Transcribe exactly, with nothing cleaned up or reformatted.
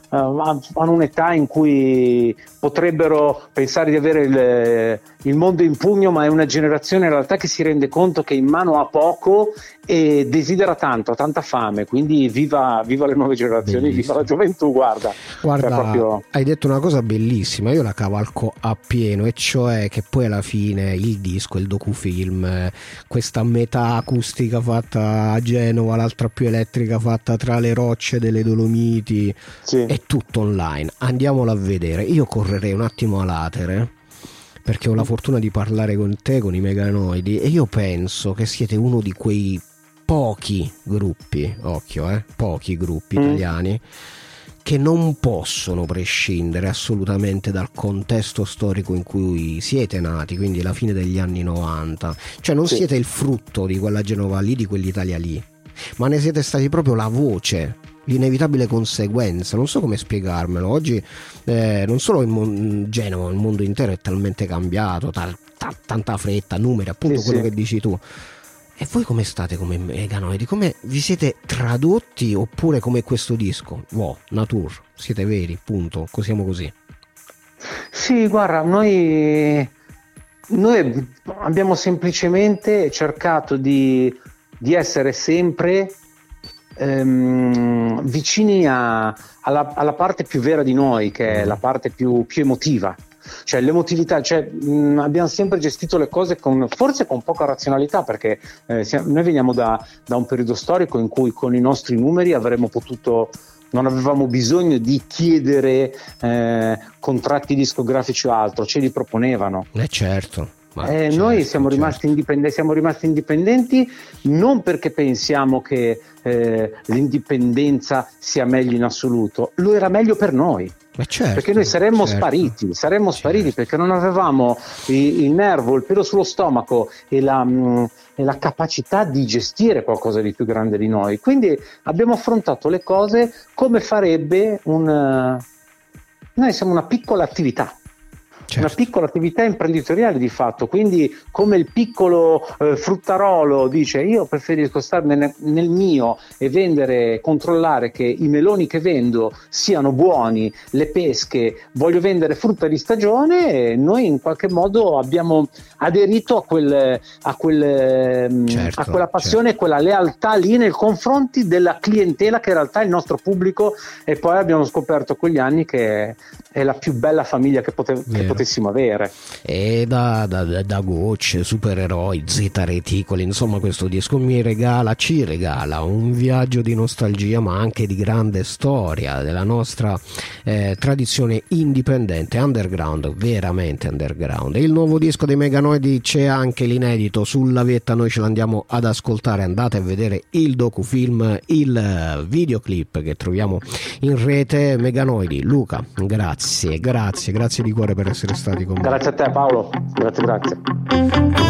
hanno un'età in cui potrebbero pensare di avere il, il mondo in pugno, ma è una generazione in realtà che si rende conto che in mano ha poco e desidera tanto, ha tanta fame, quindi viva, viva le nuove generazioni. Bellissimo. Viva la gioventù, guarda. Guarda, cioè proprio... hai detto una cosa bellissima, io la cavalco appieno, e cioè che poi alla fine il disco, il docufilm, questa metà acustica fatta a Genova, l'altra più elettrica fatta tra le rocce delle Dolomiti, sì. È tutto online, andiamolo a vedere. Io correrei un attimo a latere, perché ho la fortuna di parlare con te, con i Meganoidi, e io penso che siete uno di quei pochi gruppi, occhio eh, pochi gruppi mm. italiani che non possono prescindere assolutamente dal contesto storico in cui siete nati, quindi la fine degli anni novanta. Cioè non sì. siete il frutto di quella Genova lì, di quell'Italia lì, ma ne siete stati proprio la voce, l'inevitabile conseguenza. Non so come spiegarmelo. Oggi eh, non solo il mon- Genova, il mondo intero è talmente cambiato, ta- ta- tanta fretta, numeri, appunto sì, quello sì. che dici tu. E voi come state come Meganoidi? Come vi siete tradotti, oppure come questo disco? Wow, nature, siete veri, punto, siamo così. Sì, guarda, noi, noi abbiamo semplicemente cercato di, di essere sempre ehm, vicini a, alla, alla parte più vera di noi, che è la parte più, più emotiva. Cioè l'emotività, cioè, mh, abbiamo sempre gestito le cose con, forse con poca razionalità, perché eh, siamo, noi veniamo da, da un periodo storico in cui con i nostri numeri avremmo potuto, non avevamo bisogno di chiedere eh, contratti discografici o altro, ce li proponevano. Eh certo. Eh, certo, noi siamo rimasti, certo. indipendenti, siamo rimasti indipendenti non perché pensiamo che eh, l'indipendenza sia meglio in assoluto, lo era meglio per noi. Certo, perché noi saremmo certo, spariti, saremmo spariti certo. perché non avevamo il, il nervo, il pelo sullo stomaco e la, mh, e la capacità di gestire qualcosa di più grande di noi. Quindi abbiamo affrontato le cose come farebbe un... Noi siamo una piccola attività. Certo. Una piccola attività imprenditoriale di fatto, quindi come il piccolo eh, fruttarolo dice io preferisco stare nel, nel mio e vendere, controllare che i meloni che vendo siano buoni, le pesche, voglio vendere frutta di stagione, e noi in qualche modo abbiamo aderito a, quel, a, quel, certo, a quella passione, certo. quella lealtà lì nei confronti della clientela che in realtà è il nostro pubblico, e poi abbiamo scoperto con gli anni che è la più bella famiglia che, pote- che potessimo avere. E da, da, da Gocce, Supereroi, Zeta Reticoli, insomma questo disco mi regala, ci regala un viaggio di nostalgia, ma anche di grande storia della nostra eh, tradizione indipendente, underground, veramente underground. Il nuovo disco dei Meganoidi, c'è anche l'inedito sulla vetta, noi ce l'andiamo ad ascoltare, andate a vedere il docufilm, il videoclip che troviamo in rete. Meganoidi, Luca, grazie. Grazie, grazie, grazie di cuore per essere stati con me. Grazie a te Paolo, grazie, grazie.